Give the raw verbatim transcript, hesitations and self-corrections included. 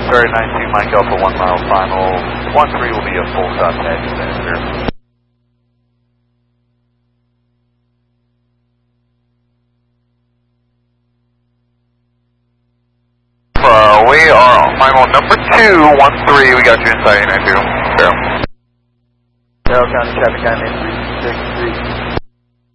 Sorry, nine two, Mike Alpha, one mile final. one three will be a full stop taxi center. Uh, we are on final number two, one three, we got you inside nine two. Fair. Carroll County traffic, nine eight three six.